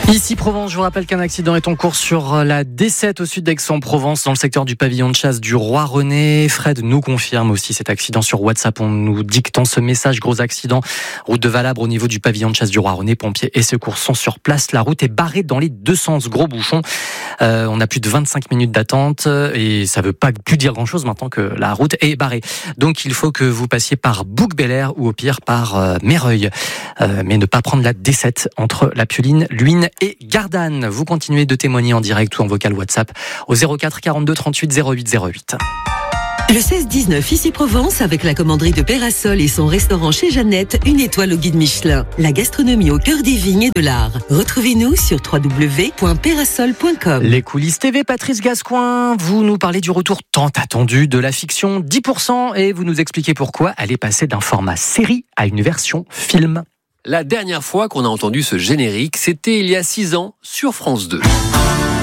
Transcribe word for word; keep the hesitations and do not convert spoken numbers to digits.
Ici Provence, je vous rappelle qu'un accident est en cours sur la D sept au sud d'Aix-en-Provence, dans le secteur du pavillon de chasse du Roi René. Fred nous confirme aussi cet accident sur WhatsApp. On nous dictant ce message: gros accident, route de Valabre au niveau du pavillon de chasse du Roi René. Pompiers et secours sont sur place. La route est barrée dans les deux sens, gros bouchon. Euh, on a plus de vingt-cinq minutes d'attente et ça veut pas plus dire grand chose maintenant que la route est barrée. Donc il faut que vous passiez par Bouc-Bel-Air ou au pire par euh, Méreuil. Euh, mais ne pas prendre la D sept entre la Pioline, Luynes et Gardanne. Vous continuez de témoigner en direct ou en vocal WhatsApp au zéro quatre quarante-deux trente-huit zéro huit zéro huit. Le seize dix-neuf, ici Provence, avec la commanderie de Pérasol et son restaurant chez Jeannette, une étoile au guide Michelin. La gastronomie au cœur des vignes et de l'art. Retrouvez-nous sur w w w point pérasol point com. Les coulisses T V, Patrice Gascoin, vous nous parlez du retour tant attendu de la fiction dix pour cent et vous nous expliquez pourquoi elle est passée d'un format série à une version film. La dernière fois qu'on a entendu ce générique, c'était il y a six ans sur France deux.